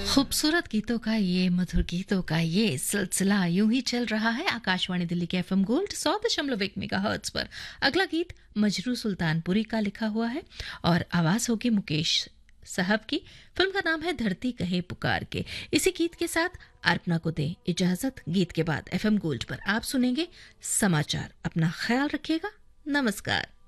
खूबसूरत गीतों का ये मधुर गीतों का ये सिलसिला यूं ही चल रहा है आकाशवाणी दिल्ली के एफएम गोल्ड 100.1 मेगाहर्ट्ज पर। अगला गीत मजरू सुल्तानपुरी का लिखा हुआ है और आवाज होगी मुकेश साहब की। फिल्म का नाम है धरती कहे पुकार के। इसी गीत के साथ अर्पणा को दे इजाजत। गीत के बाद एफएम गोल्ड पर आप सुनेंगे समाचार। अपना ख्याल रखिएगा। नमस्कार।